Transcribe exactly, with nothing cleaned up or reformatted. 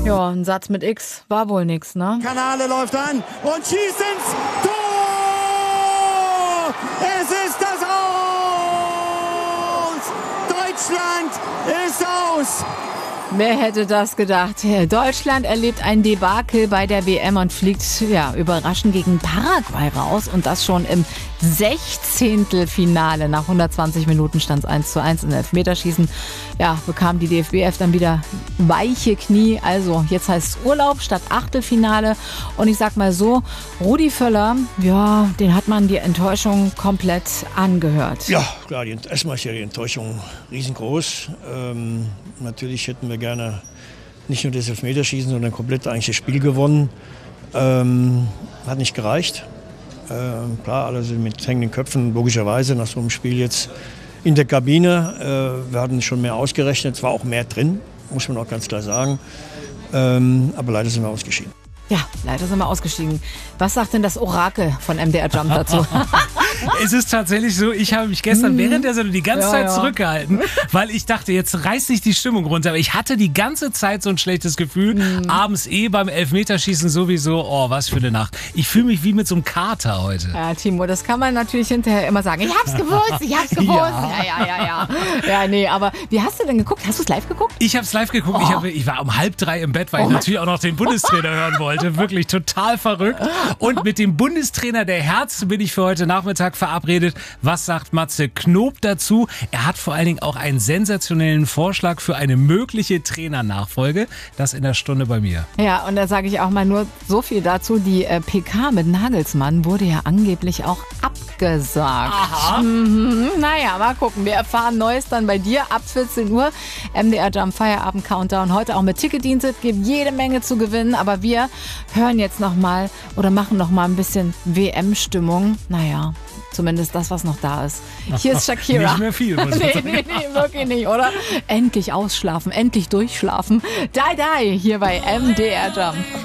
Ja, ein Satz mit X war wohl nix, ne? Kanale läuft an und schießt ins Tor! Es ist das Aus! Deutschland ist aus! Wer hätte das gedacht? Deutschland erlebt ein Debakel bei der W M und fliegt ja überraschend gegen Paraguay raus. Und das schon im Sechzehntelfinale. Nach hundertzwanzig Minuten stand es eins zu eins im Elfmeterschießen. Ja, bekam die D F B F dann wieder weiche Knie. Also jetzt heißt es Urlaub statt Achtelfinale. Und ich sag mal so, Rudi Völler, ja, den hat man die Enttäuschung komplett angehört. Ja, klar, die, erstmal ist ja die Enttäuschung riesengroß. Ähm, natürlich hätten wir gerne nicht nur das Elfmeterschießen, sondern komplett eigentlich das Spiel gewonnen. Ähm, hat nicht gereicht. Ähm, klar, alle sind mit hängenden Köpfen, logischerweise nach so einem Spiel jetzt in der Kabine. Äh, wir hatten schon mehr ausgerechnet, es war auch mehr drin, muss man auch ganz klar sagen. Ähm, aber leider sind wir ausgeschieden. Ja, leider sind wir ausgestiegen. Was sagt denn das Orakel von M D R Jump dazu? Es ist tatsächlich so, ich habe mich gestern während der Sendung die ganze Ja, Zeit ja. zurückgehalten, weil ich dachte, jetzt reißt sich die Stimmung runter. Aber ich hatte die ganze Zeit so ein schlechtes Gefühl. Mhm. Abends eh beim Elfmeterschießen sowieso. Oh, was für eine Nacht. Ich fühle mich wie mit so einem Kater heute. Ja, Timo, das kann man natürlich hinterher immer sagen. Ich hab's gewusst, ich hab's gewusst. Ja, ja, ja, ja. Ja, nee, aber wie hast du denn geguckt? Hast du es live geguckt? Ich habe es live geguckt. Ich, hab, ich war um halb drei im Bett, weil ich natürlich auch noch den Bundestrainer hören wollte. Wirklich total verrückt. Und mit dem Bundestrainer der Herz bin ich für heute Nachmittag verabredet. Was sagt Matze Knob dazu? Er hat vor allen Dingen auch einen sensationellen Vorschlag für eine mögliche Trainernachfolge. Das in der Stunde bei mir. Ja, und da sage ich auch mal nur so viel dazu. Die äh, P K mit Nagelsmann wurde ja angeblich auch abgesagt. Aha. Mhm, naja, mal gucken. Wir erfahren Neues dann bei dir ab vierzehn Uhr. M D R Jump Feierabend Countdown. Heute auch mit Ticketdienst. Gibt jede Menge zu gewinnen. Aber wir hören jetzt noch mal oder machen noch mal ein bisschen W M-Stimmung. Naja, zumindest das, was noch da ist. Hier ist Shakira. Nicht mehr viel, muss ich nee, sagen. nee, nee, wirklich nicht, oder? Endlich ausschlafen, endlich durchschlafen. Die, die, hier bei M D R Jump.